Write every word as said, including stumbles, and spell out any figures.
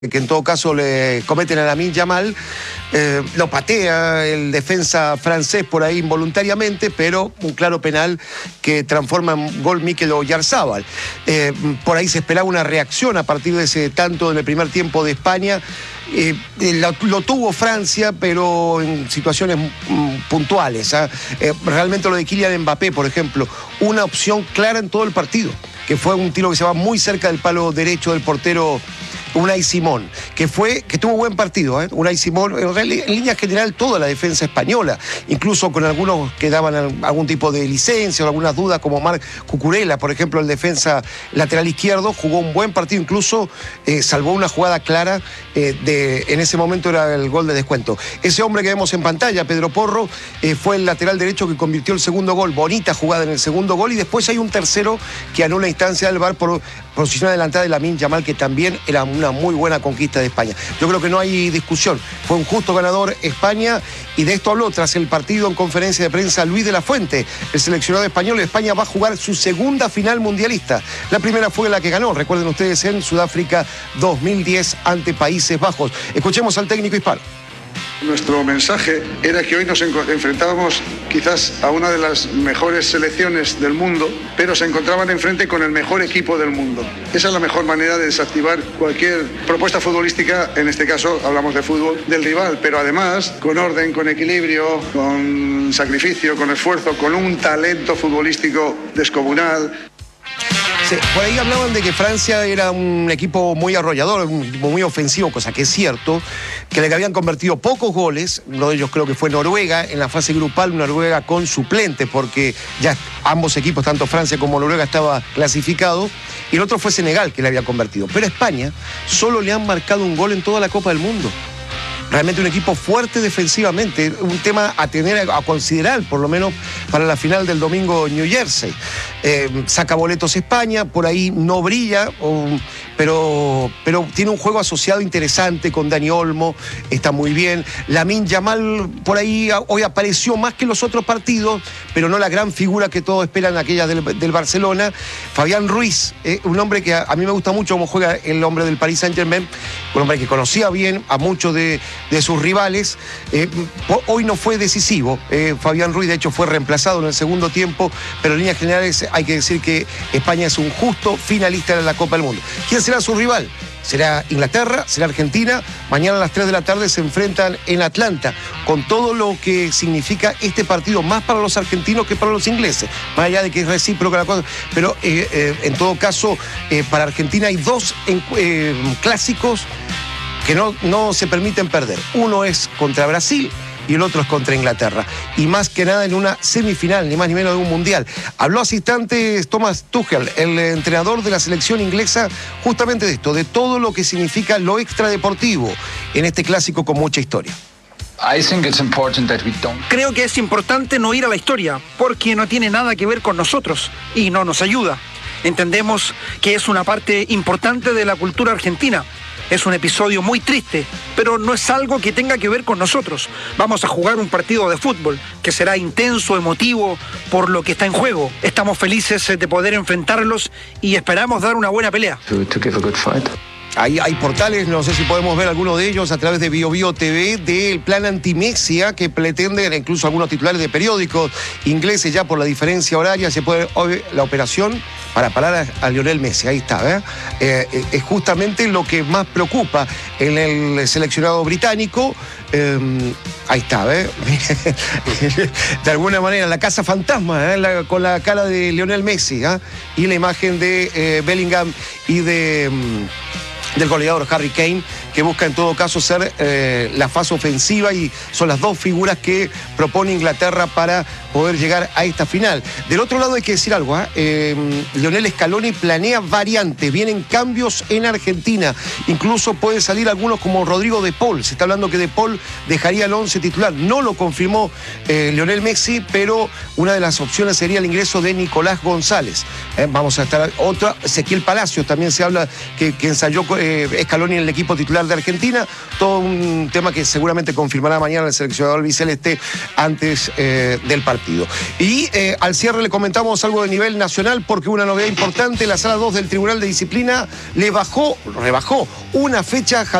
que en todo caso le cometen a Lamine Yamal, eh, lo patea el defensa francés por ahí involuntariamente, pero un claro penal que transforma en gol Mikel Oyarzabal. Eh, por ahí se esperaba una reacción a partir de ese tanto en el primer tiempo de España. Eh, lo, lo tuvo Francia, pero en situaciones mm, puntuales. ¿eh? Eh, realmente lo de Kylian Mbappé, por ejemplo, una opción clara en todo el partido, que fue un tiro que se va muy cerca del palo derecho del portero Unai Simón, que fue que tuvo buen partido, ¿eh? Unai Simón, en, en línea general toda la defensa española, incluso con algunos que daban algún tipo de licencia o algunas dudas, como Marc Cucurella, por ejemplo, el defensa lateral izquierdo, jugó un buen partido, incluso eh, salvó una jugada clara, eh, de, en ese momento era el gol de descuento. Ese hombre que vemos en pantalla, Pedro Porro, eh, fue el lateral derecho que convirtió el segundo gol, bonita jugada en el segundo gol, y después hay un tercero que anula instancia del V A R por posición adelantada de Lamine Yamal, que también era una muy buena conquista de España. Yo creo que no hay discusión, fue un justo ganador España, y de esto habló tras el partido en conferencia de prensa Luis de la Fuente, el seleccionado español. España va a jugar su segunda final mundialista. La primera fue la que ganó, recuerden ustedes, en Sudáfrica dos mil diez ante Países Bajos. Escuchemos al técnico hispano. Nuestro mensaje era que hoy nos enfrentábamos quizás a una de las mejores selecciones del mundo, pero se encontraban enfrente con el mejor equipo del mundo. Esa es la mejor manera de desactivar cualquier propuesta futbolística, en este caso hablamos de fútbol, del rival, pero además con orden, con equilibrio, con sacrificio, con esfuerzo, con un talento futbolístico descomunal. Sí, por ahí hablaban de que Francia era un equipo muy arrollador, un equipo muy ofensivo, cosa que es cierto, que le habían convertido pocos goles. Uno de ellos creo que fue Noruega, en la fase grupal, Noruega con suplente, porque ya ambos equipos, tanto Francia como Noruega, estaba clasificado, y el otro fue Senegal, que le había convertido. Pero a España solo le han marcado un gol en toda la Copa del Mundo. Realmente un equipo fuerte defensivamente, un tema a tener, a considerar, por lo menos para la final del domingo en New Jersey. Eh, saca boletos España, por ahí no brilla, um, pero, pero tiene un juego asociado interesante con Dani Olmo, está muy bien. Lamine Yamal por ahí hoy apareció más que los otros partidos, pero no la gran figura que todos esperan, aquella del, del Barcelona. Fabián Ruiz, eh, un hombre que a, a mí me gusta mucho cómo juega el hombre del Paris Saint-Germain, un hombre que conocía bien a muchos de de sus rivales. Eh, hoy no fue decisivo. Eh, Fabián Ruiz, de hecho, fue reemplazado en el segundo tiempo, pero en líneas generales hay que decir que España es un justo finalista de la Copa del Mundo. ¿Quién será su rival? Será Inglaterra, será Argentina. Mañana a las tres de la tarde se enfrentan en Atlanta, con todo lo que significa este partido, más para los argentinos que para los ingleses, más allá de que es recíproca la cosa. Pero eh, eh, en todo caso, eh, para Argentina hay dos en, eh, clásicos que no, no se permiten perder. Uno es contra Brasil y el otro es contra Inglaterra. Y más que nada en una semifinal, ni más ni menos de un mundial. Habló hace instantes Thomas Tuchel, el entrenador de la selección inglesa, justamente de esto, de todo lo que significa lo extradeportivo en este clásico con mucha historia. Creo que es importante no ir a la historia, porque no tiene nada que ver con nosotros y no nos ayuda. Entendemos que es una parte importante de la cultura argentina. Es un episodio muy triste, pero no es algo que tenga que ver con nosotros. Vamos a jugar un partido de fútbol que será intenso, emotivo, por lo que está en juego. Estamos felices de poder enfrentarlos y esperamos dar una buena pelea. Hay, hay portales, no sé si podemos ver alguno de ellos a través de Bio Bio T V, del plan anti-Messi, que pretenden, incluso algunos titulares de periódicos ingleses, ya por la diferencia horaria, se puede hoy la operación para parar a, a Lionel Messi. Ahí está, ¿eh? Eh, es justamente lo que más preocupa en el seleccionado británico. Eh, ahí está, ¿eh? De alguna manera, la casa fantasma, ¿eh? la, con la cara de Lionel Messi, ¿eh? Y la imagen de eh, Bellingham y de... Um, del goleador Harry Kane, que busca en todo caso ser eh, la fase ofensiva, y son las dos figuras que propone Inglaterra para poder llegar a esta final. Del otro lado hay que decir algo, ¿eh? Eh, Lionel Scaloni planea variantes, vienen cambios en Argentina, incluso pueden salir algunos como Rodrigo De Paul. Se está hablando que De Paul dejaría el once titular, no lo confirmó eh, Lionel Messi, pero una de las opciones sería el ingreso de Nicolás González. Eh, vamos a estar otra, Ezequiel Palacios también se habla que, que ensayó eh, Scaloni en el equipo titular de Argentina, todo un tema que seguramente confirmará mañana el seleccionador albiceleste antes eh, del partido. partido. Y eh, al cierre le comentamos algo de nivel nacional porque una novedad importante, la sala dos del Tribunal de Disciplina le bajó, rebajó una fecha